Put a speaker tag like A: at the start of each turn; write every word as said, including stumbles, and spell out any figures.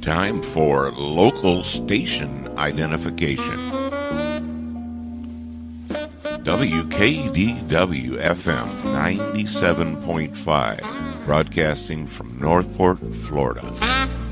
A: Time for local station identification. W K D W F M ninety-seven point five, broadcasting from Northport, Florida.